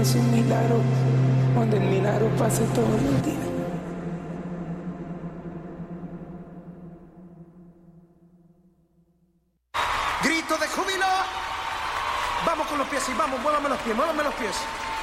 es un milagro, donde el milagro pase todos los días. Grito de júbilo. Vamos con los pies y vamos, muévame los pies, muévame los pies.